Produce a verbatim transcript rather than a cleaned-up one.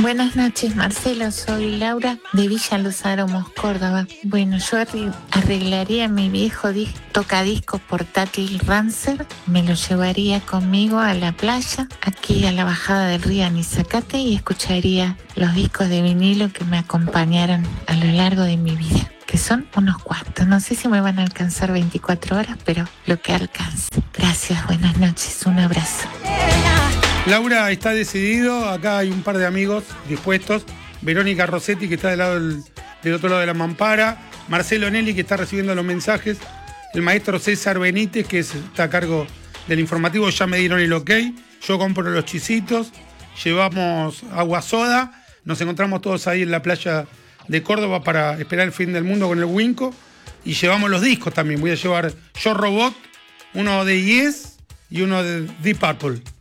Buenas noches, Marcelo. Soy Laura de Villa Los Aromos, Córdoba. Bueno, yo arri- arreglaría mi viejo dis- tocadiscos portátil Rancer, me lo llevaría conmigo a la playa, aquí a la bajada del río Anizacate, y escucharía los discos de vinilo que me acompañaron a lo largo de mi vida, que son unos cuantos. No sé si me van a alcanzar veinticuatro horas, pero lo que alcance. Gracias, buenas noches, un abrazo. Laura está decidido, acá hay un par de amigos dispuestos. Verónica Rossetti, que está del, lado del, del otro lado de la mampara. Marcelo Nelly, que está recibiendo los mensajes. El maestro César Benítez, que es, está a cargo del informativo, ya me dieron el ok. Yo compro los chisitos, llevamos agua soda. Nos encontramos todos ahí en la playa de Córdoba para esperar el fin del mundo con el Winco. Y llevamos los discos también. Voy a llevar Yo Robot, uno de Yes y uno de Deep Purple.